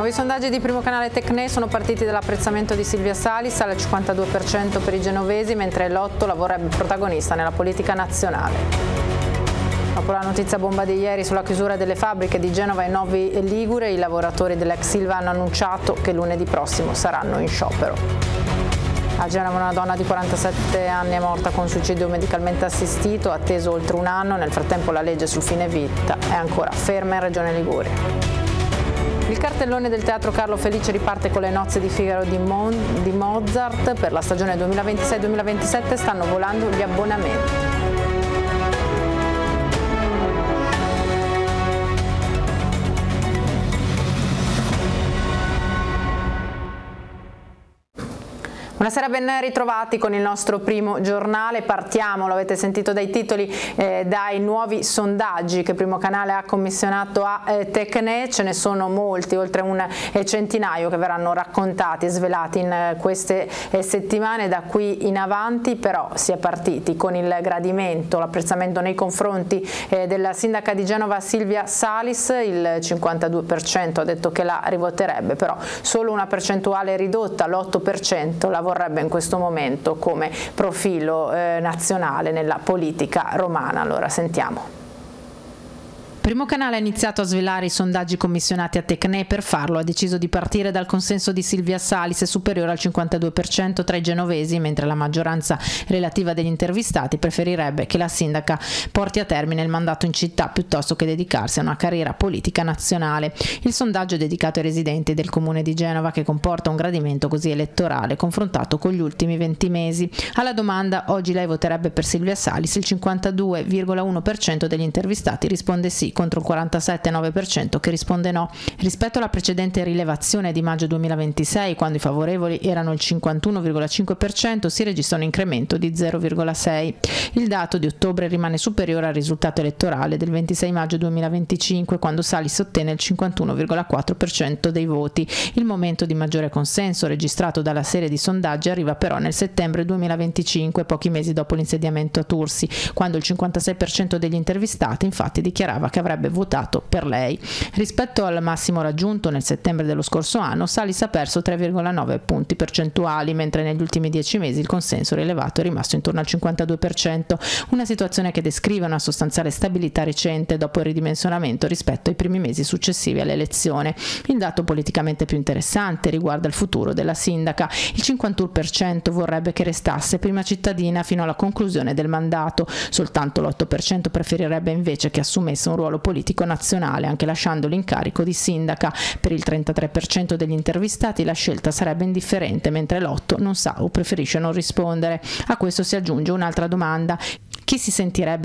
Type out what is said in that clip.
Nuovi sondaggi di Primo Canale Tecne sono partiti dall'apprezzamento di Silvia Salis al 52% per i genovesi, mentre l'8 la vorrebbe protagonista nella politica nazionale. Dopo la notizia bomba di ieri sulla chiusura delle fabbriche di Genova e Novi Ligure, i lavoratori dell'ex Ilva hanno annunciato che lunedì prossimo saranno in sciopero. A Genova una donna di 47 anni è morta con suicidio medicalmente assistito, atteso oltre un anno. Nel frattempo la legge sul fine vita è ancora ferma in Regione Liguria. Il cartellone del Teatro Carlo Felice riparte con Le nozze di Figaro di Mozart. Per la stagione 2026-2027 stanno volando gli abbonamenti. Buonasera, ben ritrovati con il nostro primo giornale. Partiamo, lo avete sentito dai titoli, dai nuovi sondaggi che Primo Canale ha commissionato a Tecne. Ce ne sono molti, oltre un centinaio, che verranno raccontati e svelati in queste settimane. Da qui in avanti però si è partiti con il gradimento, l'apprezzamento nei confronti della sindaca di Genova Silvia Salis. Il 52% ha detto che la rivoterebbe, però solo una percentuale ridotta, l'8%, la vorrebbe in questo momento come profilo nazionale nella politica romana. Allora sentiamo. Primo Canale ha iniziato a svelare i sondaggi commissionati a Tecne. Per farlo ha deciso di partire dal consenso di Silvia Salis, superiore al 52% tra i genovesi, mentre la maggioranza relativa degli intervistati preferirebbe che la sindaca porti a termine il mandato in città piuttosto che dedicarsi a una carriera politica nazionale. Il sondaggio è dedicato ai residenti del comune di Genova, che comporta un gradimento così elettorale confrontato con gli ultimi 20 mesi. Alla domanda "oggi lei voterebbe per Silvia Salis?", il 52,1% degli intervistati risponde sì, contro il 47,9% che risponde no. Rispetto alla precedente rilevazione di maggio 2026, quando i favorevoli erano il 51,5%, si registra un incremento di 0,6. Il dato di ottobre rimane superiore al risultato elettorale del 26 maggio 2025, quando Salis ottenne il 51,4% dei voti. Il momento di maggiore consenso registrato dalla serie di sondaggi arriva però nel settembre 2025, pochi mesi dopo l'insediamento a Tursi, quando il 56% degli intervistati infatti dichiarava che avrebbe votato per lei. Rispetto al massimo raggiunto nel settembre dello scorso anno, Salis ha perso 3,9 punti percentuali, mentre negli ultimi 10 mesi il consenso rilevato è rimasto intorno al 52%, una situazione che descrive una sostanziale stabilità recente dopo il ridimensionamento rispetto ai primi mesi successivi all'elezione. Il dato politicamente più interessante riguarda il futuro della sindaca. Il 51% vorrebbe che restasse prima cittadina fino alla conclusione del mandato, soltanto l'8% preferirebbe invece che assumesse un ruolo politico nazionale, anche lasciando l'incarico di sindaca. Per il 33% degli intervistati la scelta sarebbe indifferente, mentre l'8% non sa o preferisce non rispondere. A questo si aggiunge un'altra domanda: chi si sentirebbe